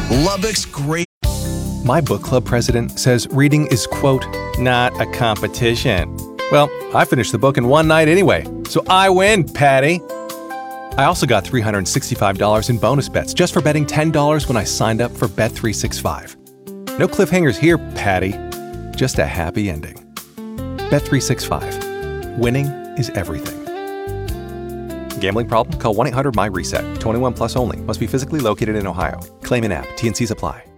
Lubbock's great. My book club president says reading is, quote, not a competition. Well, I finished the book in one night anyway, so I win, Patty. I also got $365 in bonus bets just for betting $10 when I signed up for Bet365. No cliffhangers here, Patty. Just a happy ending. Bet365. Winning is everything. Gambling problem? Call 1-800-MY-RESET. 21 plus only. Must be physically located in Ohio. Claim in app. T&Cs apply.